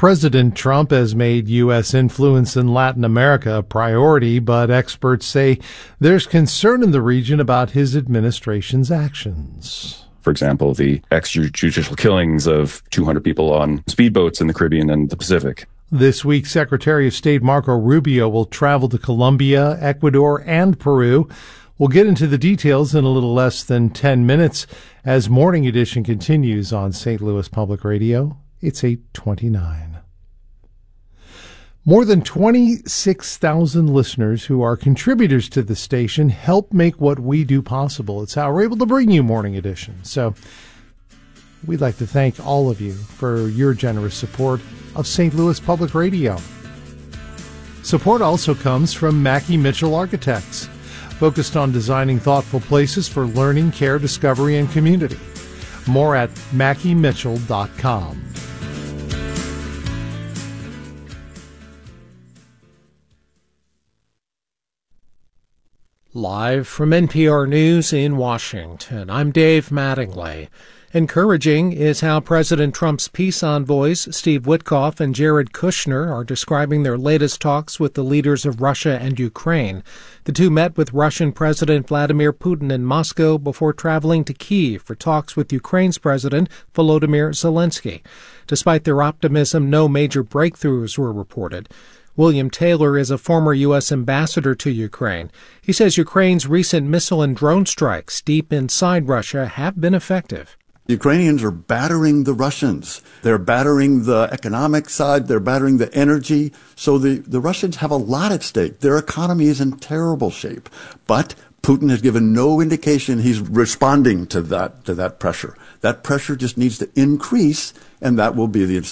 President Trump has made U.S. influence in Latin America a priority, but experts say there's concern in the region about his administration's actions. For example, the extrajudicial killings of 200 people on speedboats in the Caribbean and the Pacific. This week, Secretary of State Marco Rubio will travel to Colombia, Ecuador, and Peru. We'll get into the details in a little less than 10 minutes as Morning Edition continues on St. Louis Public Radio. It's 8:29. More than 26,000 listeners who are contributors to the station help make what we do possible. It's how we're able to bring you Morning Edition. So we'd like to thank all of you for your generous support of St. Louis Public Radio. Support also comes from Mackey Mitchell Architects, focused on designing thoughtful places for learning, care, discovery, and community. More at mackeymitchell.com. Live from NPR News in Washington, I'm Dave Mattingly. Encouraging is how President Trump's peace envoys, Steve Witkoff and Jared Kushner, are describing their latest talks with the leaders of Russia and Ukraine. The two met with Russian President Vladimir Putin in Moscow before traveling to Kyiv for talks with Ukraine's President Volodymyr Zelensky. Despite their optimism, no major breakthroughs were reported. William Taylor is a former U.S. ambassador to Ukraine. He says Ukraine's recent missile and drone strikes deep inside Russia have been effective. The Ukrainians are battering the Russians. They're battering the economic side. They're battering the energy. So the Russians have a lot at stake. Their economy is in terrible shape. But Putin has given no indication he's responding to that pressure. That pressure just needs to increase, and that will be the